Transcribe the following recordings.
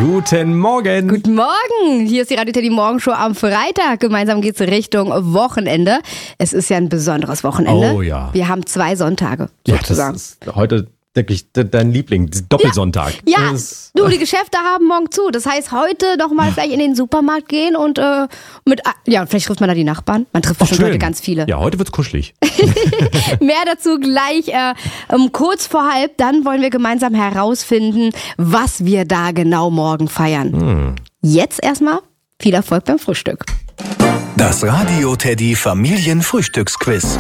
Guten Morgen. Guten Morgen. Hier ist die Radio Teddy Morgenshow am Freitag. Gemeinsam geht's Richtung Wochenende. Es ist ja ein besonderes Wochenende. Oh ja. Wir haben 2 Sonntage Ja, sozusagen. das ist heute, denke ich, dein Liebling, Doppelsonntag. Ja, du, die Geschäfte haben morgen zu. Das heißt, heute nochmal vielleicht in den Supermarkt gehen und vielleicht trifft man da die Nachbarn. Man trifft bestimmt heute ganz viele. Ja, heute wird's kuschelig. Mehr dazu gleich kurz vor 12:30. Dann wollen wir gemeinsam herausfinden, was wir da genau morgen feiern. Jetzt erstmal viel Erfolg beim Frühstück. Das Radio Teddy Familienfrühstücksquiz.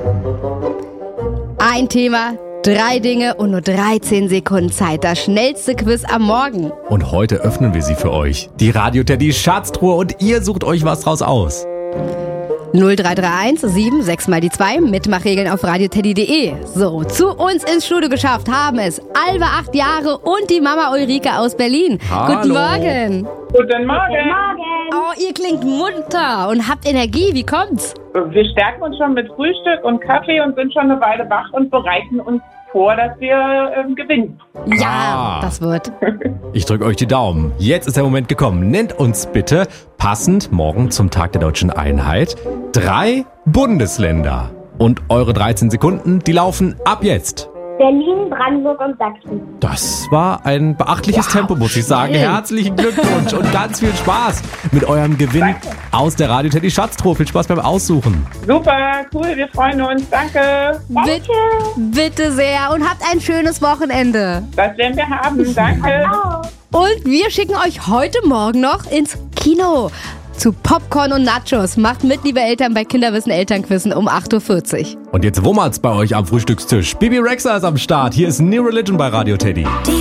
Ein Thema, 3 Dinge und nur 13 Sekunden Zeit. Das schnellste Quiz am Morgen. Und heute öffnen wir sie für euch. Die Radio Teddy Schatztruhe und ihr sucht euch was draus aus. 0331 76 mal die 2. Mitmachregeln auf radioteddy.de. So, zu uns ins Studio geschafft haben es Alba 8 Jahre und die Mama Ulrike aus Berlin. Hallo. Guten Morgen. Guten Morgen. Oh, ihr klingt munter und habt Energie. Wie kommt's? Wir stärken uns schon mit Frühstück und Kaffee und sind schon eine Weile wach und bereiten uns vor, dass wir gewinnen. Ja, das wird. Ich drücke euch die Daumen. Jetzt ist der Moment gekommen. Nennt uns bitte, passend morgen zum Tag der Deutschen Einheit, 3 Bundesländer. Und eure 13 Sekunden, die laufen ab jetzt. Berlin, Brandenburg und Sachsen. Das war ein beachtliches Tempo, muss ich sagen. Herzlichen Glückwunsch und ganz viel Spaß mit eurem Gewinn aus der Radio Teddy Schatztruhe. Viel Spaß beim Aussuchen. Super, cool, wir freuen uns. Danke. Bitte sehr und habt ein schönes Wochenende. Das werden wir haben. Danke. Und wir schicken euch heute Morgen noch ins Kino zu Popcorn und Nachos. Macht mit, liebe Eltern, bei Kinderwissen Elternquizzen um 8:40 Uhr. Und jetzt wummert's bei euch am Frühstückstisch. Bibi Rexha ist am Start. Hier ist New Religion bei Radio Teddy.